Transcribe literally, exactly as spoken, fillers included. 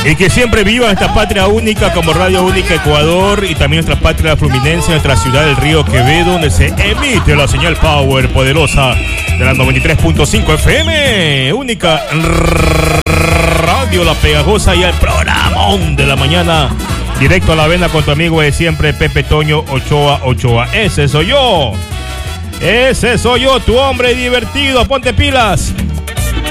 Y que siempre viva esta patria única como Radio Única Ecuador y también nuestra patria fluminense, nuestra ciudad del Río Quevedo, donde se emite la señal Power poderosa de la noventa y tres punto cinco F M. Única Radio La Pegajosa y el programón de la mañana. Directo a la vena con tu amigo de siempre, Pepe Toño Ochoa Ochoa. Ese soy yo. Ese soy yo, tu hombre divertido. Ponte pilas.